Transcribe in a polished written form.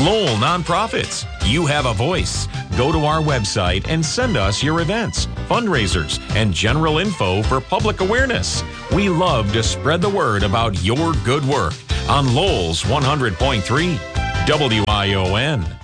Lowell Nonprofits. You have a voice. Go to our website and send us your events, fundraisers, and general info for public awareness. We love to spread the word about your good work on Lowell's 100.3 WION.